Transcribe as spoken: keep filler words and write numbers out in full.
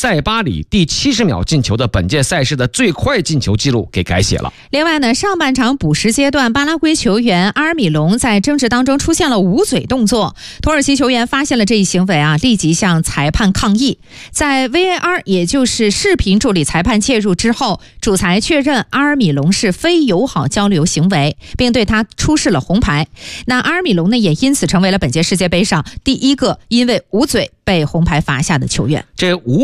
塞巴里第七十秒进球的本届赛事的最快进球纪录给改写了。 另外呢，上半场补时阶段，巴拉圭球员阿尔米隆在争执当中出现了捂嘴动作，土耳其球员发现了这一行为啊，立即向裁判抗议。在 V A R 也就是视频助理裁判介入之后，主裁确认阿尔米隆是非友好交流行为，并对他出示了红牌。那阿尔米隆呢，也因此成为了本届世界杯上第一个因为捂嘴被红牌罚下的球员。 这捂